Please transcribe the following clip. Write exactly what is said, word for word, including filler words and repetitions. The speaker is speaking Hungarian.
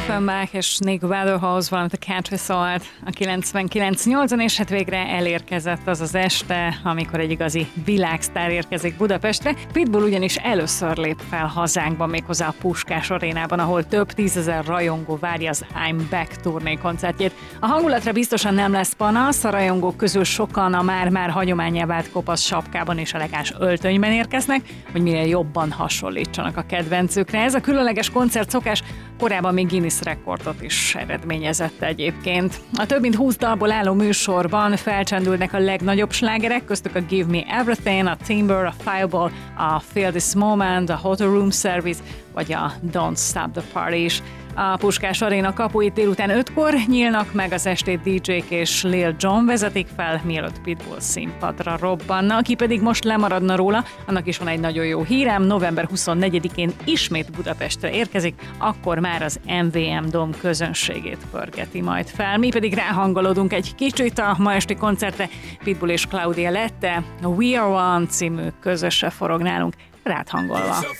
Offenbach és Nick Weatherhouse, valamint a Country szólt a kilencvenkilenc nyolcon, és hát végre elérkezett az az este, amikor egy igazi világsztár érkezik Budapestre. Pitbull ugyanis először lép fel hazánkba, méghozzá a Puskás arénában, ahol több tízezer rajongó várja az I'm Back turné koncertjét. A hangulatra biztosan nem lesz panasz, a rajongók közül sokan a már-már hagyománnyá vált kopasz sapkában és elegáns öltönyben érkeznek, hogy minél jobban hasonlítsanak a kedvencükre. Ez a különleges koncertszokás korábban még Guinness rekordot is eredményezett egyébként. A több mint húsz dalból álló műsorban felcsendülnek a legnagyobb slágerek, köztük a Give Me Everything, a Timber, a Fireball, a Feel This Moment, a Hotel Room Service vagy a Don't Stop the Party is. A Puskás Aréna kapuit délután ötkor nyílnak meg, az estét dé dzsék és Lil Jon vezetik fel, mielőtt Pitbull színpadra robbanna. Aki pedig most lemaradna róla, annak is van egy nagyon jó hírem, november huszonnegyedikén ismét Budapestre érkezik, akkor már az em vé em Dome közönségét pörgeti majd fel. Mi pedig ráhangolódunk egy kicsit a ma esti koncertre. Pitbull és Claudia Lette, a We Are One című közösre forog nálunk, rád hangolva.